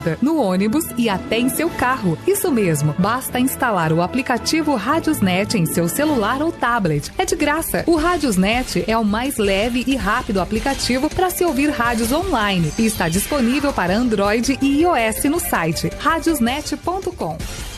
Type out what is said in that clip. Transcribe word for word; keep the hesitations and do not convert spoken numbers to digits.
no ônibus e até em seu carro. Isso mesmo, basta instalar o aplicativo Radiosnet em seu celular ou tablet. É de graça. O Radiosnet é o mais leve e rápido aplicativo para se ouvir rádios online e está disponível para Android e iOS no site radiosnet ponto com.